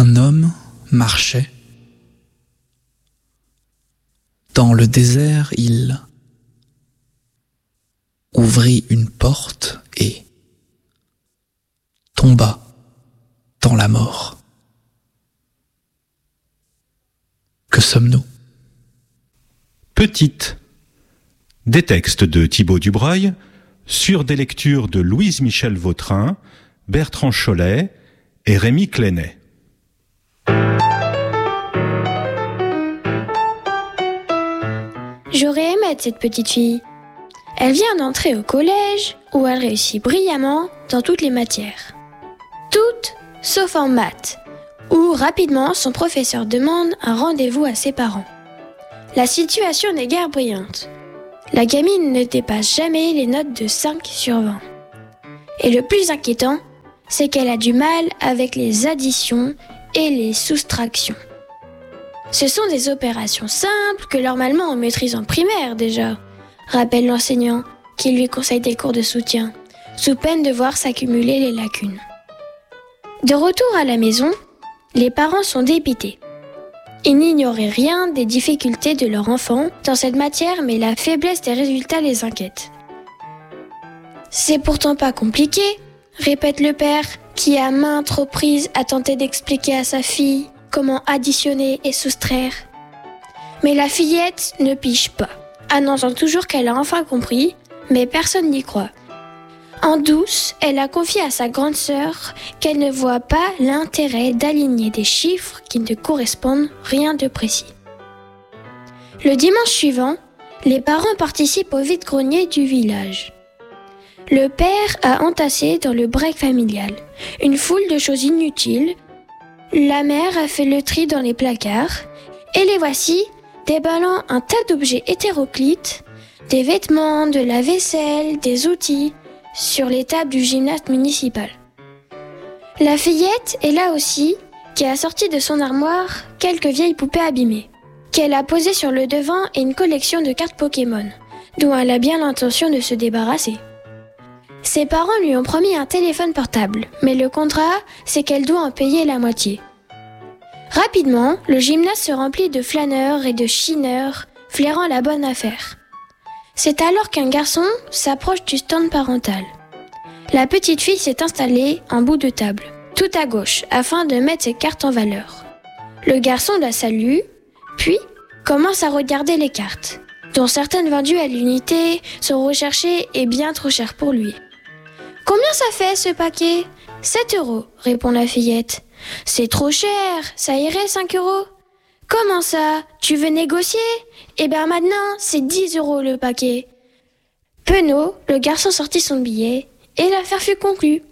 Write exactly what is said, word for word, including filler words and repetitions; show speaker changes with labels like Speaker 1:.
Speaker 1: Un homme marchait. Dans le désert, il ouvrit une porte et tomba dans la mort. Que sommes-nous ?
Speaker 2: Petite. Des textes de Thibaut Dubreuil sur des lectures de Louise Michel Vautrin, Bertrand Chollet et Rémi Clénet.
Speaker 3: J'aurais aimé être cette petite fille. Elle vient d'entrer au collège où elle réussit brillamment dans toutes les matières. Toutes sauf en maths, où rapidement son professeur demande un rendez-vous à ses parents. La situation n'est guère brillante. La gamine ne dépasse jamais les notes de cinq sur vingt. Et le plus inquiétant, c'est qu'elle a du mal avec les additions et les soustractions. Ce sont des opérations simples que normalement on maîtrise en primaire déjà, rappelle l'enseignant qui lui conseille des cours de soutien, sous peine de voir s'accumuler les lacunes. De retour à la maison, les parents sont dépités. Ils n'ignoraient rien des difficultés de leur enfant dans cette matière, mais la faiblesse des résultats les inquiète. C'est pourtant pas compliqué, répète le père, qui à maintes reprises a tenté d'expliquer à sa fille comment additionner et soustraire. Mais la fillette ne pige pas, annonçant toujours qu'elle a enfin compris, mais personne n'y croit. En douce, elle a confié à sa grande sœur qu'elle ne voit pas l'intérêt d'aligner des chiffres qui ne correspondent rien de précis. Le dimanche suivant, les parents participent au vide-grenier du village. Le père a entassé dans le break familial une foule de choses inutiles. La mère a fait le tri dans les placards et les voici déballant un tas d'objets hétéroclites, des vêtements, de la vaisselle, des outils, sur les tables du gymnase municipal. La fillette est là aussi, qui a sorti de son armoire quelques vieilles poupées abîmées, qu'elle a posées sur le devant et une collection de cartes Pokémon, dont elle a bien l'intention de se débarrasser. Ses parents lui ont promis un téléphone portable, mais le contrat, c'est qu'elle doit en payer la moitié. Rapidement, le gymnase se remplit de flâneurs et de chineurs, flairant la bonne affaire. C'est alors qu'un garçon s'approche du stand parental. La petite fille s'est installée en bout de table, tout à gauche, afin de mettre ses cartes en valeur. Le garçon la salue, puis commence à regarder les cartes, dont certaines vendues à l'unité sont recherchées et bien trop chères pour lui. « Combien ça fait ce paquet ? » « sept euros, répond la fillette. « C'est trop cher, ça irait cinq euros. » « Comment ça ? Tu veux négocier ? Eh ben maintenant, c'est dix euros le paquet. » Penaud, le garçon sortit son billet et l'affaire fut conclue.